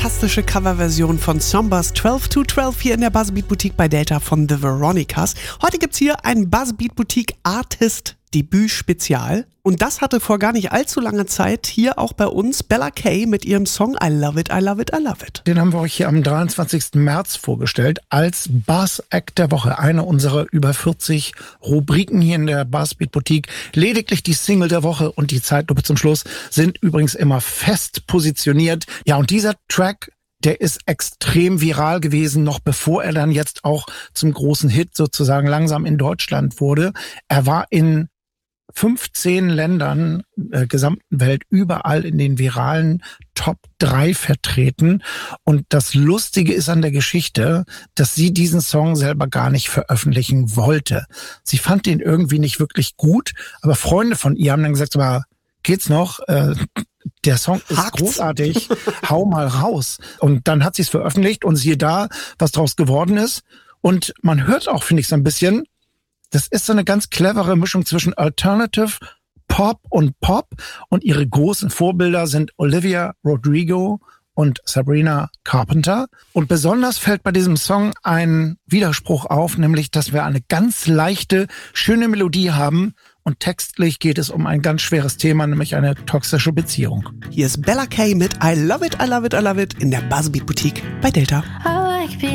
fantastische Coverversion von Sombers 12 to 12 hier in der Buzzbeat Boutique bei Delta von The Veronicas. Heute gibt's hier ein Buzzbeat Boutique Artist Debüt-Spezial. Und das hatte vor gar nicht allzu langer Zeit hier auch bei uns Bella Kay mit ihrem Song I Love It, I Love It, I Love It. Den haben wir euch hier am 23. März vorgestellt als Buzz Act der Woche. Eine unserer über 40 Rubriken hier in der Buzzbeat Boutique. Lediglich die Single der Woche und die Zeitlupe zum Schluss sind übrigens immer fest positioniert. Ja, und dieser Track, der ist extrem viral gewesen, noch bevor er dann jetzt auch zum großen Hit sozusagen langsam in Deutschland wurde. Er war in 15 Ländern gesamten Welt überall in den viralen Top 3 vertreten. Und das Lustige ist an der Geschichte, dass sie diesen Song selber gar nicht veröffentlichen wollte. Sie fand den irgendwie nicht wirklich gut, aber Freunde von ihr haben dann gesagt, aber geht's noch? Der Song ist großartig, hau mal raus. Und dann hat sie es veröffentlicht und siehe da, was draus geworden ist. Und man hört auch, finde ich, so ein bisschen, das ist so eine ganz clevere Mischung zwischen Alternative, Pop. Und ihre großen Vorbilder sind Olivia Rodrigo und Sabrina Carpenter. Und besonders fällt bei diesem Song ein Widerspruch auf, nämlich, dass wir eine ganz leichte, schöne Melodie haben. Und textlich geht es um ein ganz schweres Thema, nämlich eine toxische Beziehung. Hier ist Bella Kay mit I Love It, I Love It, I Love It in der Buzzbeat Boutique bei Delta.